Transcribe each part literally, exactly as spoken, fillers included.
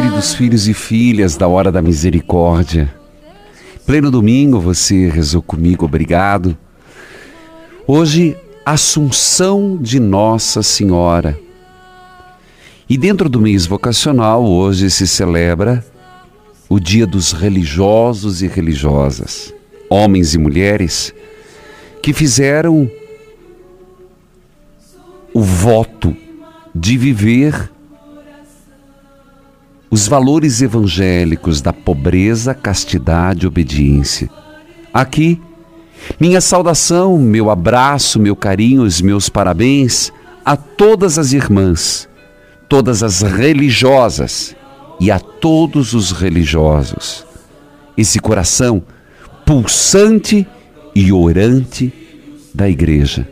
queridos filhos e filhas da Hora da Misericórdia. Pleno domingo, você rezou comigo, obrigado. Hoje, Assunção de Nossa Senhora. E dentro do mês vocacional, hoje se celebra o Dia dos religiosos e religiosas, homens e mulheres que fizeram o voto de viver os valores evangélicos da pobreza, castidade e obediência. Aqui, minha saudação, meu abraço, meu carinho, os meus parabéns a todas as irmãs, todas as religiosas e a todos os religiosos. Esse coração pulsante e orante da igreja.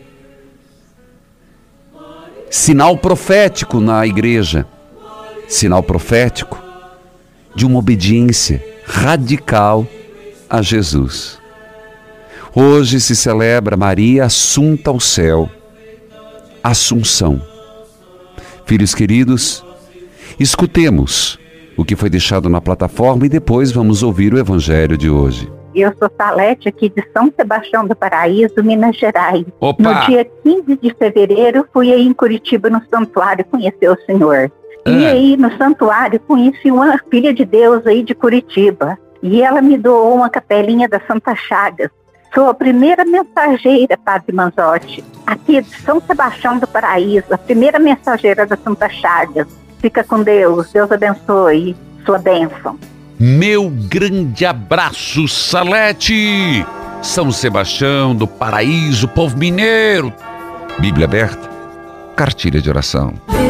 Sinal profético na igreja. Sinal profético de uma obediência radical a Jesus. Hoje se celebra Maria Assunta ao céu, Assunção. Filhos queridos, escutemos o que foi deixado na plataforma e depois vamos ouvir o Evangelho de hoje. Eu sou Salete, aqui de São Sebastião do Paraíso, Minas Gerais. Opa! No dia quinze de fevereiro, fui aí em Curitiba, no santuário, conhecer o Senhor. Ah. E aí, no santuário, conheci uma filha de Deus aí de Curitiba. E ela me doou uma capelinha da Santa Chagas. Sou a primeira mensageira, Padre Manzotti, aqui de São Sebastião do Paraíso, a primeira mensageira da Santa Chagas. Fica com Deus, Deus abençoe, sua bênção. Meu grande abraço, Salete! São Sebastião do Paraíso, povo mineiro. Bíblia aberta, cartilha de oração.